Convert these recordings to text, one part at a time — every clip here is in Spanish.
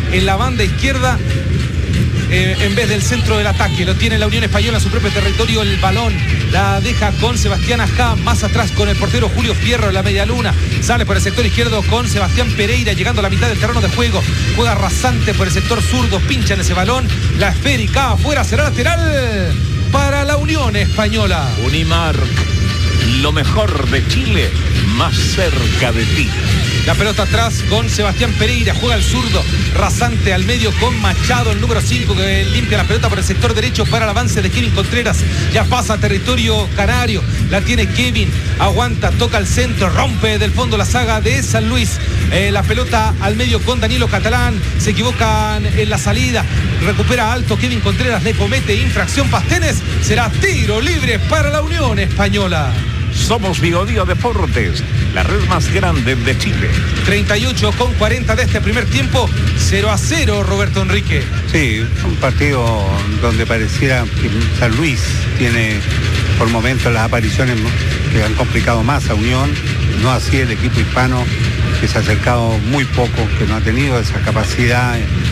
en la banda izquierda en vez del centro del ataque. Lo tiene la Unión Española en su propio territorio. El balón la deja con Sebastián Ajá, más atrás con el portero Julio Fierro en la media luna. Sale por el sector izquierdo con Sebastián Pereira, llegando a la mitad del terreno de juego. Juega rasante por el sector zurdo, pincha en ese balón. La esférica afuera, será lateral para la Unión Española. Unimark, lo mejor de Chile, más cerca de ti. La pelota atrás con Sebastián Pereira, juega el zurdo, rasante al medio con Machado, el número 5, que limpia la pelota por el sector derecho para el avance de Kevin Contreras. Ya pasa a territorio canario, la tiene Kevin, aguanta, toca al centro, rompe del fondo la saga de San Luis. La pelota al medio con Danilo Catalán, se equivocan en la salida, recupera alto Kevin Contreras, le comete infracción Pastenes, será tiro libre para la Unión Española. Somos Biodío Deportes, la red más grande de Chile. 38,40 de este primer tiempo, 0-0, Roberto Enrique. Sí, un partido donde pareciera que San Luis tiene por momentos las apariciones que han complicado más a Unión, no así el equipo hispano, que se ha acercado muy poco, que no ha tenido esa capacidad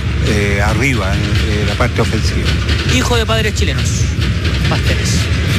arriba en la parte ofensiva. Hijo de padres chilenos, Pastenes.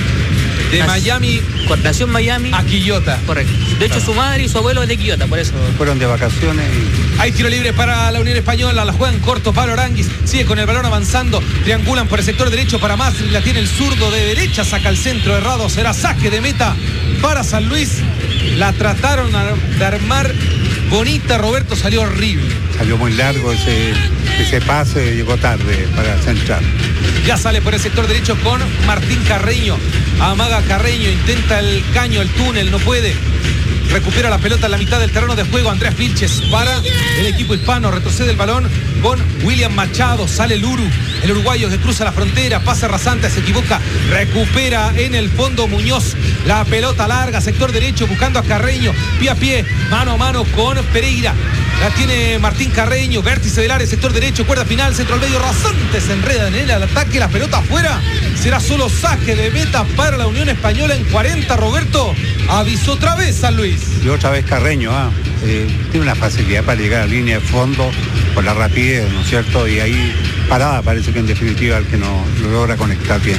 De Miami. Nació en Miami. A Quillota. Correcto. De hecho, su madre y su abuelo es de Quillota, por eso. Fueron de vacaciones. Hay tiro libre para la Unión Española. La juega en corto Pablo Aranguis. Sigue con el balón avanzando. Triangulan por el sector derecho para Masri. La tiene el zurdo de derecha. Saca el centro errado. Será saque de meta para San Luis. La trataron de armar bonita. Roberto, salió horrible. Salió muy largo ese pase. Llegó tarde para centrar. Ya sale por el sector derecho con Martín Carreño. Amaga Carreño, intenta el caño, el túnel, no puede. Recupera la pelota en la mitad del terreno de juego. Andrés Vilches para el equipo hispano. Retrocede el balón con William Machado. Sale el uruguayo que cruza la frontera. Pasa rasante, se equivoca. Recupera en el fondo Muñoz. La pelota larga, sector derecho, buscando a Carreño. Pie a pie, mano a mano con Pereira. La tiene Martín Carreño, vértice del área, sector derecho, cuerda final, centro al medio, rasante, se enreda en él al ataque, la pelota afuera. Será solo saque de meta para la Unión Española en 40, Roberto. Avisó otra vez San Luis. Y otra vez Carreño, tiene una facilidad para llegar a la línea de fondo por la rapidez, ¿no es cierto? Y ahí parada parece que en definitiva el que no lo logra conectar bien.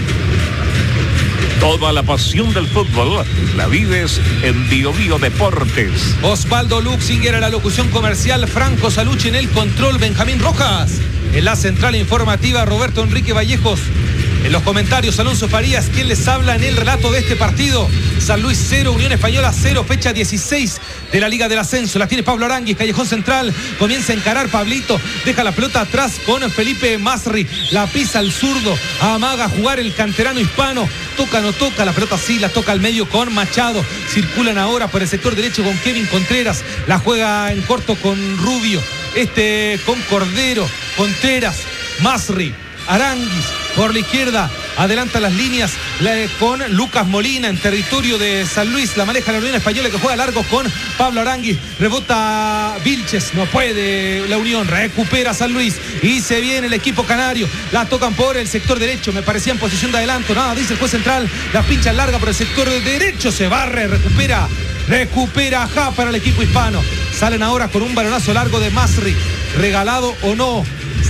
Toda la pasión del fútbol la vives en Biodío Deportes. Osvaldo Luxinger en la locución comercial, Franco Salucci en el control, Benjamín Rojas en la central informativa, Roberto Enrique Vallejos en los comentarios, Alonso Farías, quien les habla en el relato de este partido. San Luis 0, Unión Española 0, fecha 16 de la Liga del Ascenso. La tiene Pablo Aranguis, callejón central, comienza a encarar Pablito, deja la pelota atrás con Felipe Masri, la pisa al zurdo, amaga a jugar el canterano hispano, toca, no toca, la pelota sí, la toca al medio con Machado, circulan ahora por el sector derecho con Kevin Contreras, la juega en corto con Rubio, con Cordero, Contreras, Masri, Aranguis por la izquierda, adelanta las líneas con Lucas Molina en territorio de San Luis, la maneja la Unión Española que juega largo con Pablo Aranguis, rebota Vilches, no puede la Unión, recupera San Luis y se viene el equipo canario, la tocan por el sector derecho, me parecía en posición de adelanto, nada, dice el juez central, la pincha larga por el sector derecho, se barre, recupera Ajá para el equipo hispano, salen ahora con un balonazo largo de Masri, regalado o no,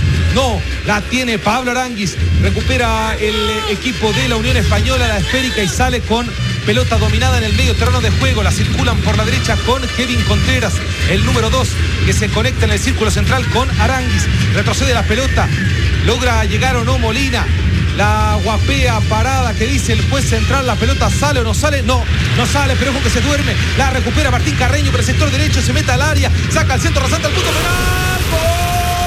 la tiene Pablo Aranguis, recupera el equipo de la Unión Española, la esférica y sale con pelota dominada en el medio terreno de juego, la circulan por la derecha con Kevin Contreras, el número 2 que se conecta en el círculo central con Aranguis, retrocede la pelota, logra llegar o no Molina, la guapea parada que dice el juez central, la pelota sale o no sale, no sale, pero ojo que se duerme, la recupera Martín Carreño por el sector derecho, se mete al área, saca al centro rasante al punto penal, ¡gol!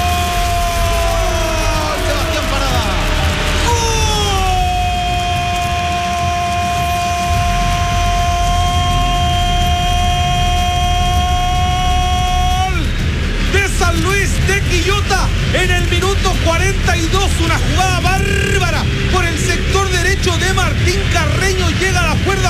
De Quillota en el minuto 42, una jugada bárbara por el sector derecho de Martín Carreño, llega a la cuerda